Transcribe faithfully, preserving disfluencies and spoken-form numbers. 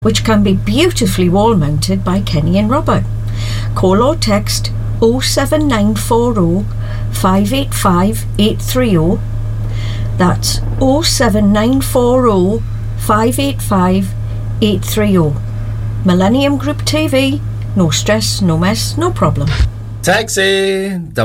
which can be beautifully wall-mounted by Kenny and Robert. Call or text oh seven nine four oh five eight five eight three oh. That's oh seven nine four oh five eight five eight three oh. Millennium Group T V. No stress, no mess, no problem. Taxi!